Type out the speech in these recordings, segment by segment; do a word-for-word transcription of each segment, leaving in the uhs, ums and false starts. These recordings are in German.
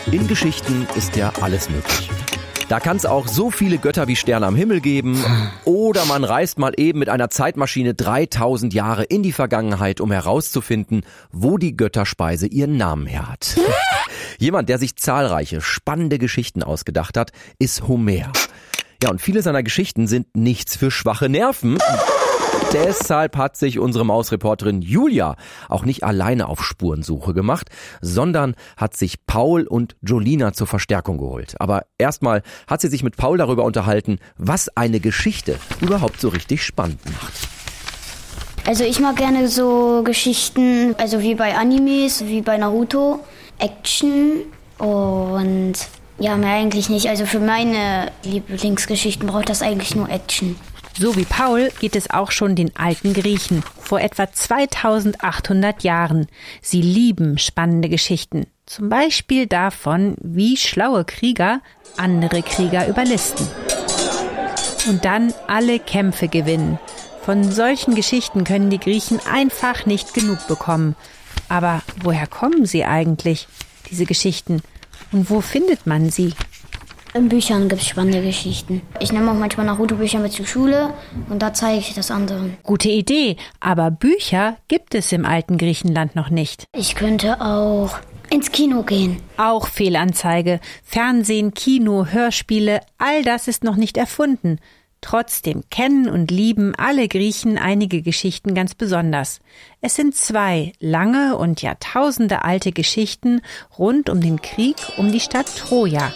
In Geschichten ist ja alles möglich. Da kann es auch so viele Götter wie Sterne am Himmel geben. Oder man reist mal eben mit einer Zeitmaschine dreitausend Jahre in die Vergangenheit, um herauszufinden, wo die Götterspeise ihren Namen her hat. Jemand, der sich zahlreiche spannende Geschichten ausgedacht hat, ist Homer. Ja, und viele seiner Geschichten sind nichts für schwache Nerven. Deshalb hat sich unsere Mausreporterin Julia auch nicht alleine auf Spurensuche gemacht, sondern hat sich Paul und Jolina zur Verstärkung geholt. Aber erstmal hat sie sich mit Paul darüber unterhalten, was eine Geschichte überhaupt so richtig spannend macht. Also ich mag gerne so Geschichten, also wie bei Animes, wie bei Naruto, Action und ja, mehr eigentlich nicht. Also für meine Lieblingsgeschichten braucht das eigentlich nur Action. So wie Paul geht es auch schon den alten Griechen vor etwa zweitausendachthundert Jahren. Sie lieben spannende Geschichten. Zum Beispiel davon, wie schlaue Krieger andere Krieger überlisten. Und dann alle Kämpfe gewinnen. Von solchen Geschichten können die Griechen einfach nicht genug bekommen. Aber woher kommen sie eigentlich, diese Geschichten? Und wo findet man sie? In Büchern gibt es spannende Geschichten. Ich nehme auch manchmal Naruto-Bücher mit zur Schule und da zeige ich das anderen. Gute Idee, aber Bücher gibt es im alten Griechenland noch nicht. Ich könnte auch ins Kino gehen. Auch Fehlanzeige. Fernsehen, Kino, Hörspiele, all das ist noch nicht erfunden. Trotzdem kennen und lieben alle Griechen einige Geschichten ganz besonders. Es sind zwei lange und Jahrtausende alte Geschichten rund um den Krieg um die Stadt Troja.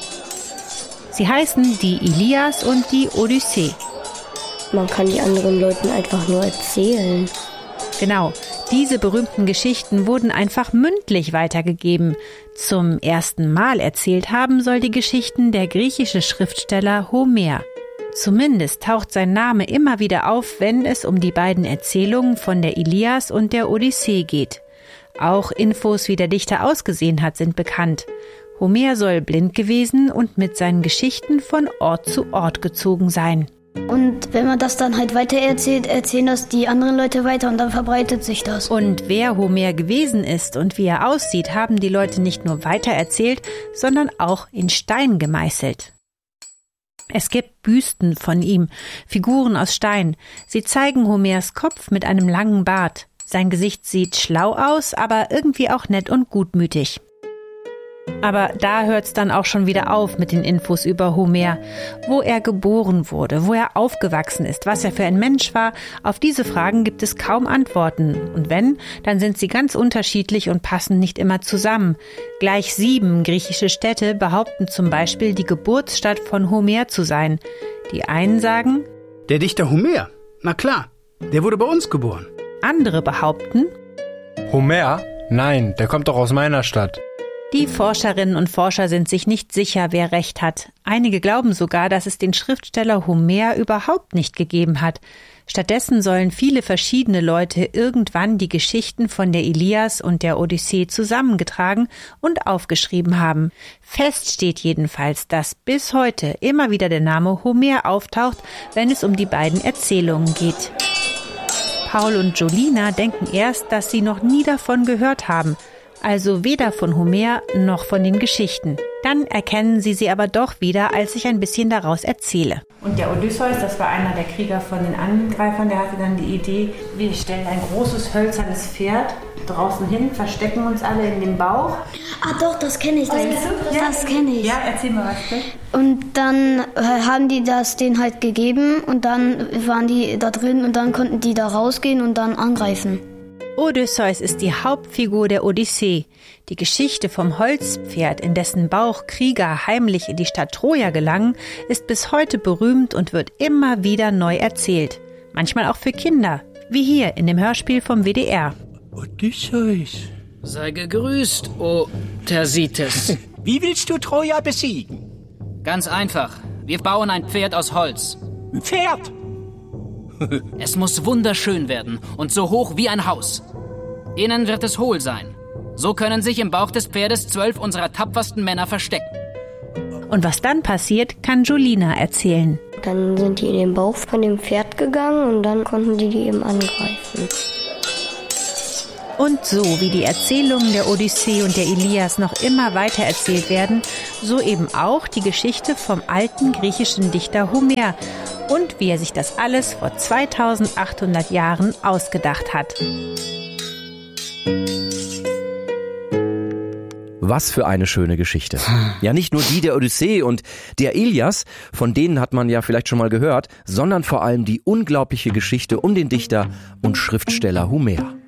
Sie heißen die Ilias und die Odyssee. Man kann die anderen Leuten einfach nur erzählen. Genau, diese berühmten Geschichten wurden einfach mündlich weitergegeben. Zum ersten Mal erzählt haben soll die Geschichten der griechische Schriftsteller Homer. Zumindest taucht sein Name immer wieder auf, wenn es um die beiden Erzählungen von der Ilias und der Odyssee geht. Auch Infos, wie der Dichter ausgesehen hat, sind bekannt. Homer soll blind gewesen und mit seinen Geschichten von Ort zu Ort gezogen sein. Und wenn man das dann halt weitererzählt, erzählen das die anderen Leute weiter und dann verbreitet sich das. Und wer Homer gewesen ist und wie er aussieht, haben die Leute nicht nur weitererzählt, sondern auch in Stein gemeißelt. Es gibt Büsten von ihm, Figuren aus Stein. Sie zeigen Homers Kopf mit einem langen Bart. Sein Gesicht sieht schlau aus, aber irgendwie auch nett und gutmütig. Aber da hört's dann auch schon wieder auf mit den Infos über Homer. Wo er geboren wurde, wo er aufgewachsen ist, was er für ein Mensch war, auf diese Fragen gibt es kaum Antworten. Und wenn, dann sind sie ganz unterschiedlich und passen nicht immer zusammen. Gleich sieben griechische Städte behaupten zum Beispiel, die Geburtsstadt von Homer zu sein. Die einen sagen, der Dichter Homer, na klar, der wurde bei uns geboren. Andere behaupten, Homer? Nein, der kommt doch aus meiner Stadt. Die Forscherinnen und Forscher sind sich nicht sicher, wer recht hat. Einige glauben sogar, dass es den Schriftsteller Homer überhaupt nicht gegeben hat. Stattdessen sollen viele verschiedene Leute irgendwann die Geschichten von der Ilias und der Odyssee zusammengetragen und aufgeschrieben haben. Fest steht jedenfalls, dass bis heute immer wieder der Name Homer auftaucht, wenn es um die beiden Erzählungen geht. Paul und Jolina denken erst, dass sie noch nie davon gehört haben. Also weder von Homer noch von den Geschichten. Dann erkennen sie sie aber doch wieder, als ich ein bisschen daraus erzähle. Und der Odysseus, das war einer der Krieger von den Angreifern, der hatte dann die Idee, wir stellen ein großes hölzernes Pferd draußen hin, verstecken uns alle in den Bauch. Ah doch, das kenne ich. Das, ja, das kenne ich. Ja, erzähl mal was. Bitte. Und dann äh, haben die das denen halt gegeben und dann waren die da drin und dann konnten die da rausgehen und dann angreifen. Odysseus ist die Hauptfigur der Odyssee. Die Geschichte vom Holzpferd, in dessen Bauch Krieger heimlich in die Stadt Troja gelangen, ist bis heute berühmt und wird immer wieder neu erzählt. Manchmal auch für Kinder, wie hier in dem Hörspiel vom W D R. Odysseus. Sei gegrüßt, o Thersites. Wie willst du Troja besiegen? Ganz einfach. Wir bauen ein Pferd aus Holz. Ein Pferd? Es muss wunderschön werden und so hoch wie ein Haus. Innen wird es hohl sein. So können sich im Bauch des Pferdes zwölf unserer tapfersten Männer verstecken. Und was dann passiert, kann Jolina erzählen. Dann sind die in den Bauch von dem Pferd gegangen und dann konnten die die eben angreifen. Und so wie die Erzählungen der Odyssee und der Ilias noch immer weiter erzählt werden, so eben auch die Geschichte vom alten griechischen Dichter Homer und wie er sich das alles vor zweitausendachthundert Jahren ausgedacht hat. Was für eine schöne Geschichte. Ja, nicht nur die der Odyssee und der Ilias, von denen hat man ja vielleicht schon mal gehört, sondern vor allem die unglaubliche Geschichte um den Dichter und Schriftsteller Homer.